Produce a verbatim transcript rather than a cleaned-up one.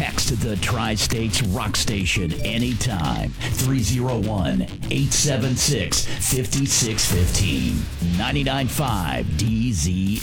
Text the Tri-States Rock Station anytime. three oh one, eight seven six, five six one five. ninety-nine point five D Z